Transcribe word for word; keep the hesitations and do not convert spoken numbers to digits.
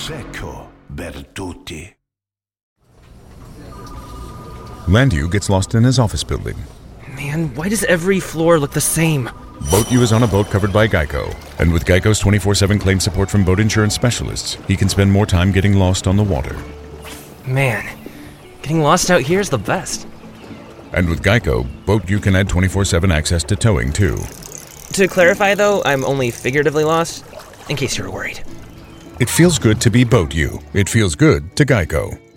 Prosecco per tutti. Landu gets lost in his office building. Man, why does every floor look the same? BoatU is on a boat covered by Geico, and with Geico's twenty-four seven claim support from boat insurance specialists, he can spend more time getting lost on the water. Man, getting lost out here is the best. And with Geico, BoatU can add twenty-four seven access to towing too. To clarify though, I'm only figuratively lost, in case you were worried. It feels good to be BoatU. It feels good to Geico.